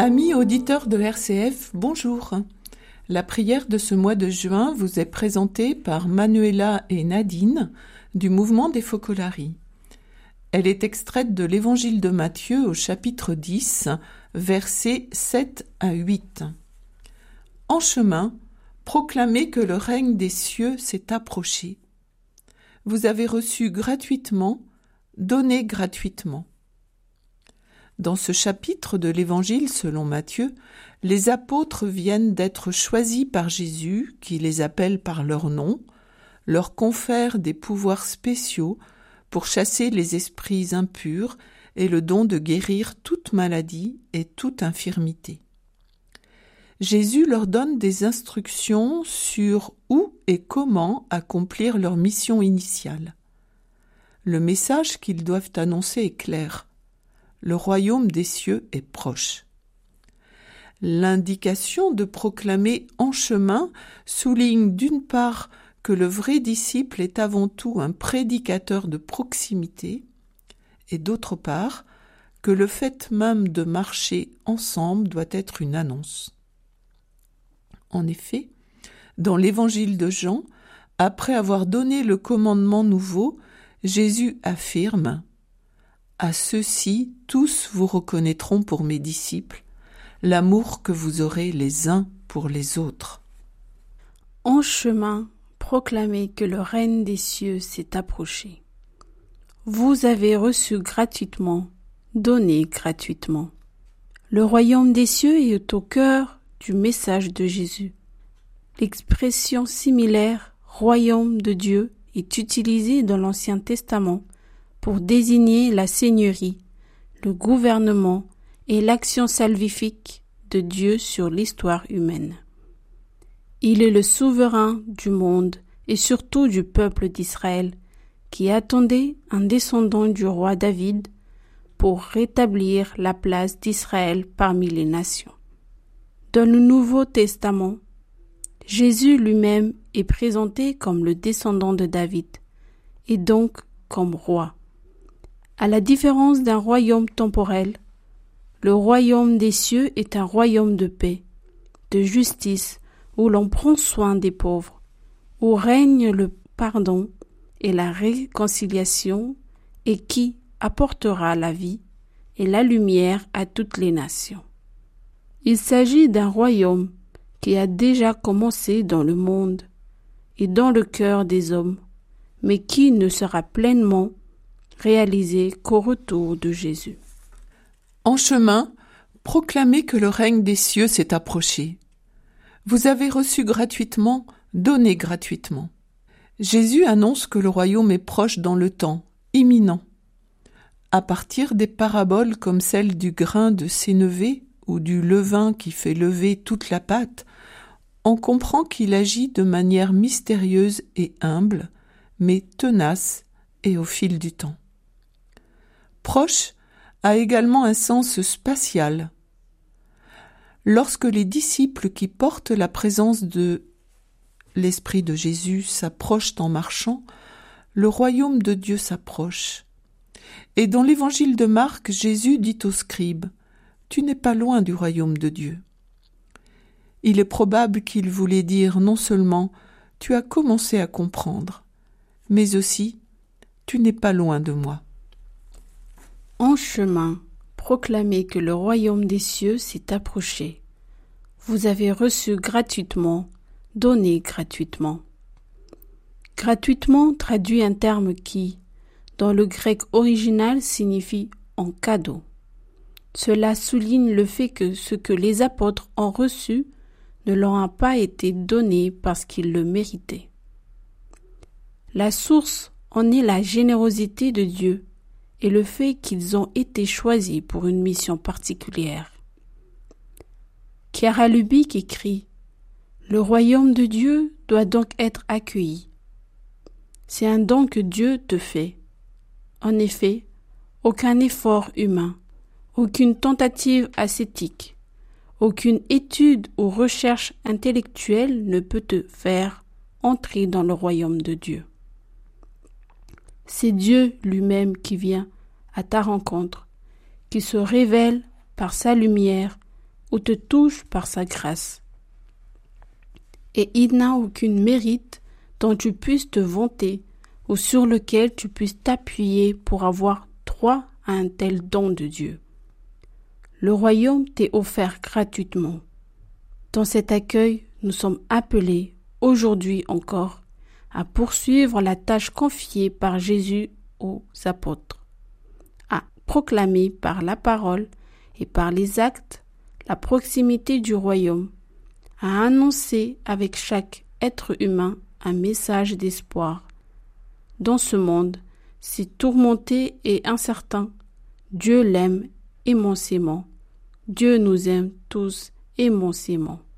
Amis auditeurs de RCF, bonjour. La prière de ce mois de juin vous est présentée par Manuela et Nadine du mouvement des Focolari. Elle est extraite de l'Évangile de Matthieu au chapitre 10, versets 7 à 8. En chemin, proclamez que le règne des cieux s'est approché. Vous avez reçu gratuitement, donnez gratuitement. Dans ce chapitre de l'Évangile selon Matthieu, les apôtres viennent d'être choisis par Jésus, qui les appelle par leur nom, leur confère des pouvoirs spéciaux pour chasser les esprits impurs et le don de guérir toute maladie et toute infirmité. Jésus leur donne des instructions sur où et comment accomplir leur mission initiale. Le message qu'ils doivent annoncer est clair. Le royaume des cieux est proche. L'indication de proclamer en chemin souligne d'une part que le vrai disciple est avant tout un prédicateur de proximité et d'autre part que le fait même de marcher ensemble doit être une annonce. En effet, dans l'évangile de Jean, après avoir donné le commandement nouveau, Jésus affirme « À ceux-ci, tous vous reconnaîtront pour mes disciples, l'amour que vous aurez les uns pour les autres. » En chemin, proclamez que le règne des cieux s'est approché. Vous avez reçu gratuitement, donnez gratuitement. Le royaume des cieux est au cœur du message de Jésus. L'expression similaire « royaume de Dieu » est utilisée dans l'Ancien Testament pour désigner la seigneurie, le gouvernement et l'action salvifique de Dieu sur l'histoire humaine. Il est le souverain du monde et surtout du peuple d'Israël qui attendait un descendant du roi David pour rétablir la place d'Israël parmi les nations. Dans le Nouveau Testament, Jésus lui-même est présenté comme le descendant de David et donc comme roi. À la différence d'un royaume temporel, le royaume des cieux est un royaume de paix, de justice, où l'on prend soin des pauvres, où règne le pardon et la réconciliation et qui apportera la vie et la lumière à toutes les nations. Il s'agit d'un royaume qui a déjà commencé dans le monde et dans le cœur des hommes, mais qui ne sera pleinement réalisé qu'au retour de Jésus. En chemin, proclamez que le règne des cieux s'est approché. Vous avez reçu gratuitement, donnez gratuitement. Jésus annonce que le royaume est proche dans le temps, imminent. À partir des paraboles comme celle du grain de sénévé ou du levain qui fait lever toute la pâte, on comprend qu'il agit de manière mystérieuse et humble, mais tenace et au fil du temps. Proche a également un sens spatial. Lorsque les disciples qui portent la présence de l'Esprit de Jésus s'approchent en marchant, le royaume de Dieu s'approche. Et dans l'évangile de Marc, Jésus dit aux scribes « Tu n'es pas loin du royaume de Dieu ». Il est probable qu'il voulait dire non seulement « Tu as commencé à comprendre », mais aussi « Tu n'es pas loin de moi ». En chemin, proclamez que le royaume des cieux s'est approché. Vous avez reçu gratuitement, donnez gratuitement. Gratuitement traduit un terme qui, dans le grec original, signifie en cadeau. Cela souligne le fait que ce que les apôtres ont reçu ne leur a pas été donné parce qu'ils le méritaient. La source en est la générosité de Dieu et le fait qu'ils ont été choisis pour une mission particulière. Chiara Lubick écrit « Le royaume de Dieu doit donc être accueilli. C'est un don que Dieu te fait. En effet, aucun effort humain, aucune tentative ascétique, aucune étude ou recherche intellectuelle ne peut te faire entrer dans le royaume de Dieu. C'est Dieu lui-même qui vient à ta rencontre, qui se révèle par sa lumière ou te touche par sa grâce. Et il n'a aucun mérite dont tu puisses te vanter ou sur lequel tu puisses t'appuyer pour avoir droit à un tel don de Dieu. Le royaume t'est offert gratuitement. Dans cet accueil, nous sommes appelés, aujourd'hui encore, à poursuivre la tâche confiée par Jésus aux apôtres, à proclamer par la parole et par les actes la proximité du royaume, à annoncer avec chaque être humain un message d'espoir. Dans ce monde si tourmenté et incertain, Dieu l'aime immensément. Dieu nous aime tous immensément.